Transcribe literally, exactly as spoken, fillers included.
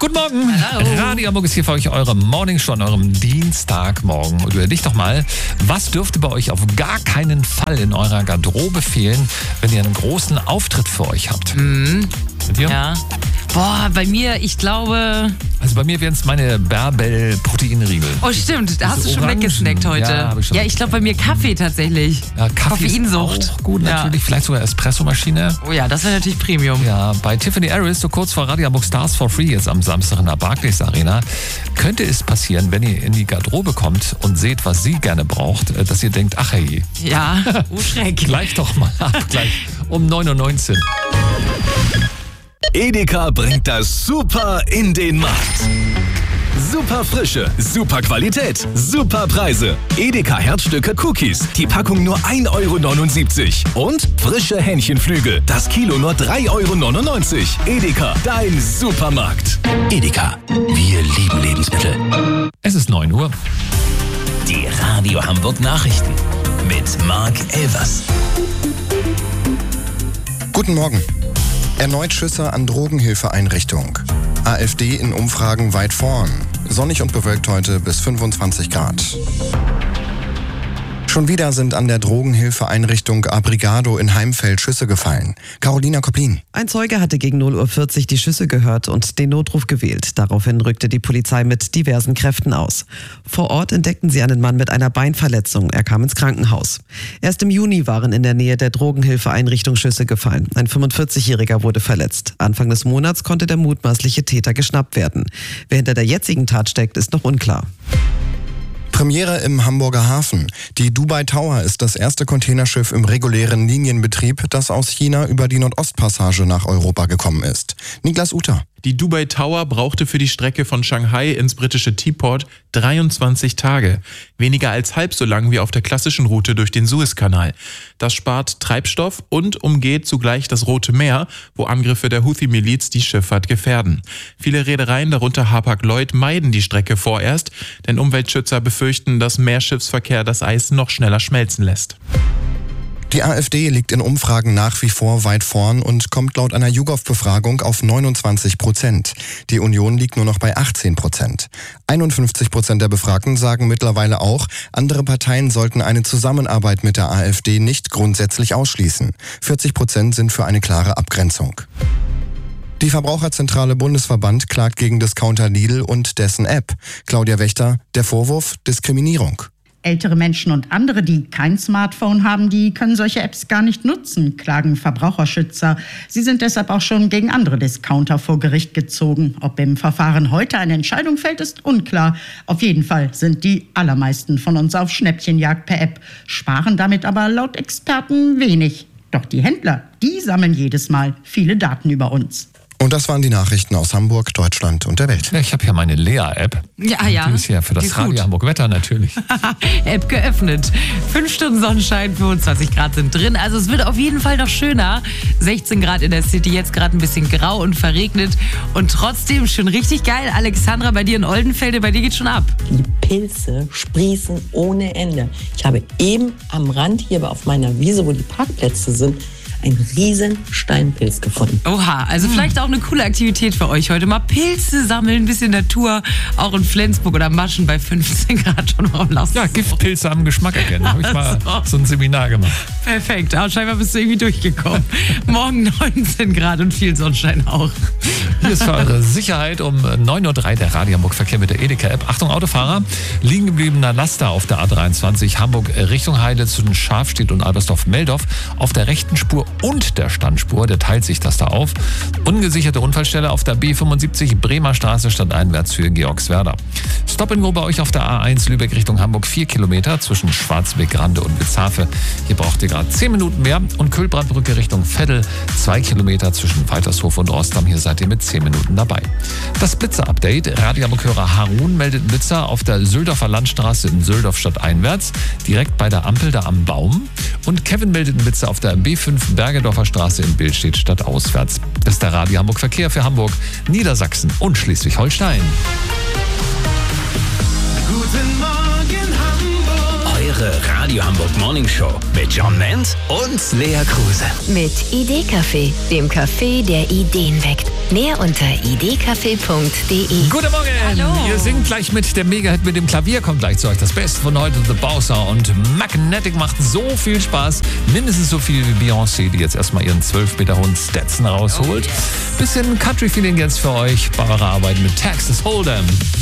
Guten Morgen. Hallo. Radio Hamburg ist hier für euch eure Morningshow an eurem Dienstagmorgen. Und überlegt doch mal, was dürfte bei euch auf gar keinen Fall in eurer Garderobe fehlen, wenn ihr einen großen Auftritt für euch habt? Mhm. Mit dir? Ja. Boah, bei mir, ich glaube... Also bei mir wären es meine Bärbel Proteinriegel. Oh stimmt, da hast du Diese schon Orangen. weggesnackt heute. Ja, hab ich schon Ja, ich glaube bei mir Kaffee tatsächlich. Ja, Kaffee Koffeinsucht. ist auch gut, Ja. natürlich. Vielleicht sogar Espressomaschine. Oh ja, das wäre natürlich Premium. Ja, bei Tiffany Harris, so kurz vor Radio Hamburg Stars for Free jetzt am Samstag in der Barclays Arena, könnte es passieren, wenn ihr in die Garderobe kommt und seht, was sie gerne braucht, dass ihr denkt, ach hey. Ja, oh Schreck. Gleich doch mal ab, gleich um neun Uhr neunzehn. Edeka bringt das Super in den Markt. Super Frische, super Qualität, super Preise. Edeka Herzstücke Cookies, die Packung nur ein Euro neunundsiebzig. Und frische Hähnchenflügel, das Kilo nur drei Euro neunundneunzig. Edeka, dein Supermarkt. Edeka, wir lieben Lebensmittel. Es ist neun Uhr. Die Radio Hamburg Nachrichten mit Marc Elvers. Guten Morgen. Erneut Schüsse an Drogenhilfeeinrichtung. AfD in Umfragen weit vorn. Sonnig und bewölkt heute bis fünfundzwanzig Grad. Schon wieder sind an der Drogenhilfeeinrichtung Abrigado in Heimfeld Schüsse gefallen. Carolina Koplin. Ein Zeuge hatte gegen null Uhr vierzig die Schüsse gehört und den Notruf gewählt. Daraufhin rückte die Polizei mit diversen Kräften aus. Vor Ort entdeckten sie einen Mann mit einer Beinverletzung. Er kam ins Krankenhaus. Erst im Juni waren in der Nähe der Drogenhilfeeinrichtung Schüsse gefallen. Ein fünfundvierzigjähriger wurde verletzt. Anfang des Monats konnte der mutmaßliche Täter geschnappt werden. Wer hinter der jetzigen Tat steckt, ist noch unklar. Premiere im Hamburger Hafen. Die Dubai Tower ist das erste Containerschiff im regulären Linienbetrieb, das aus China über die Nordostpassage nach Europa gekommen ist. Niklas Uter. Die Dubai Tower brauchte für die Strecke von Shanghai ins britische Teaport dreiundzwanzig Tage. Weniger als halb so lang wie auf der klassischen Route durch den Suezkanal. Das spart Treibstoff und umgeht zugleich das Rote Meer, wo Angriffe der Houthi-Miliz die Schifffahrt gefährden. Viele Reedereien, darunter Hapag-Lloyd, meiden die Strecke vorerst, denn Umweltschützer befürchten, dass Meerschiffsverkehr das Eis noch schneller schmelzen lässt. Die AfD liegt in Umfragen nach wie vor weit vorn und kommt laut einer YouGov-Befragung auf neunundzwanzig Prozent. Die Union liegt nur noch bei achtzehn Prozent. einundfünfzig Prozent der Befragten sagen mittlerweile auch, andere Parteien sollten eine Zusammenarbeit mit der AfD nicht grundsätzlich ausschließen. vierzig Prozent sind für eine klare Abgrenzung. Die Verbraucherzentrale Bundesverband klagt gegen Discounter Lidl und dessen App. Claudia Wächter, der Vorwurf Diskriminierung. Ältere Menschen und andere, die kein Smartphone haben, die können solche Apps gar nicht nutzen, klagen Verbraucherschützer. Sie sind deshalb auch schon gegen andere Discounter vor Gericht gezogen. Ob im Verfahren heute eine Entscheidung fällt, ist unklar. Auf jeden Fall sind die allermeisten von uns auf Schnäppchenjagd per App, sparen damit aber laut Experten wenig. Doch die Händler, die sammeln jedes Mal viele Daten über uns. Und das waren die Nachrichten aus Hamburg, Deutschland und der Welt. Ja, ich habe hier meine Lea-App. Ja, ja. Die ist ja für Die das ist Radio gut. Hamburg Wetter natürlich. App geöffnet. Fünf Stunden Sonnenschein, fünfundzwanzig Grad sind drin. Also es wird auf jeden Fall noch schöner. sechzehn Grad in der City, jetzt gerade ein bisschen grau und verregnet. Und trotzdem schon richtig geil. Alexandra, bei dir in Oldenfelde, bei dir geht's schon ab. Die Pilze sprießen ohne Ende. Ich habe eben am Rand hier auf meiner Wiese, wo die Parkplätze sind, einen riesen Steinpilz gefunden. Oha, also vielleicht auch eine coole Aktivität für euch heute. Mal Pilze sammeln, ein bisschen Natur. Auch in Flensburg oder Maschen bei fünfzehn Grad schon. Warum lachst du Ja, so? Giftpilze am Geschmack erkennen. Habe ich mal Ach so ein Seminar gemacht. Perfekt, aber scheinbar bist du irgendwie durchgekommen. Morgen neunzehn Grad und viel Sonnenschein auch. Hier ist für eure Sicherheit um neun Uhr drei der Radio Hamburg Verkehr mit der Edeka-App. Achtung Autofahrer, liegen gebliebener Laster auf der A dreiundzwanzig Hamburg Richtung Heide zwischen Schafstedt und Albersdorf-Meldorf auf der rechten Spur und der Standspur. Der teilt sich das da auf. Ungesicherte Unfallstelle auf der B fünfundsiebzig Bremer Straße stadteinwärts für Georgswerda. Stop and Go bei euch auf der A eins Lübeck Richtung Hamburg vier Kilometer zwischen Schwarzbeck, Rande und Witzhafe. Hier braucht ihr gerade zehn Minuten mehr. Und Kühlbrandbrücke Richtung Veddel zwei Kilometer zwischen Weitershof und Rostam. Hier seid ihr mit zehn Minuten dabei. Das Blitzer-Update. Radio Hamburg-Hörer Harun meldet Blitzer auf der Süldorfer Landstraße in Süldorf stadteinwärts, direkt bei der Ampel da am Baum. Und Kevin meldet einen Blitzer auf der B fünf Bergedorfer Straße in Billstedt stadtauswärts. Das ist der Radio Hamburg Verkehr für Hamburg, Niedersachsen und Schleswig-Holstein. Guten Morgen Hamburg. Eure Woche Radio Hamburg Morning Show mit John Ment und Lea Kruse. Mit Idee-Café, dem Café, der Ideen weckt. Mehr unter idee-café punkt de. Guten Morgen! Hallo. Ihr singt gleich mit der Mega-Hit mit dem Klavier, kommt gleich zu euch. Das Beste von heute, The Bowser und Magnetic macht so viel Spaß. Mindestens so viel wie Beyoncé, die jetzt erstmal ihren zwölf Meter hohen Stetson rausholt. Bisschen Country-Feeling jetzt für euch. Barbara Arbeit mit Texas Hold'em.